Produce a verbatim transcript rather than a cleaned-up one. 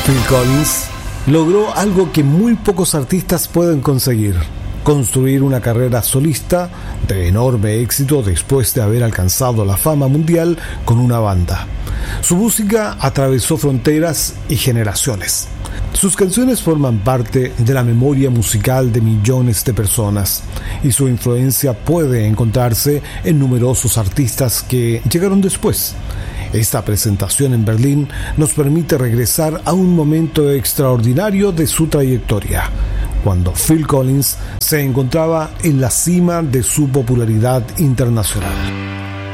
Phil Collins logró algo que muy pocos artistas pueden conseguir: construir una carrera solista de enorme éxito después de haber alcanzado la fama mundial con una banda. Su música atravesó fronteras y generaciones. Sus canciones forman parte de la memoria musical de millones de personas y su influencia puede encontrarse en numerosos artistas que llegaron después. Esta presentación en Berlín nos permite regresar a un momento extraordinario de su trayectoria, cuando Phil Collins se encontraba en la cima de su popularidad internacional.